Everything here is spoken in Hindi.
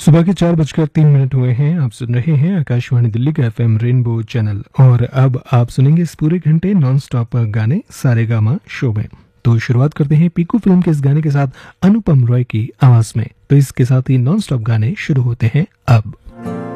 सुबह के 4:03 हुए हैं। आप सुन रहे हैं आकाशवाणी दिल्ली का एफएम रेनबो चैनल और अब आप सुनेंगे इस पूरे घंटे नॉन स्टॉप गाने सारेगामा शो में। तो शुरुआत करते हैं पीकू फिल्म के इस गाने के साथ अनुपम रॉय की आवाज में। तो इसके साथ ही नॉन स्टॉप गाने शुरू होते हैं अब।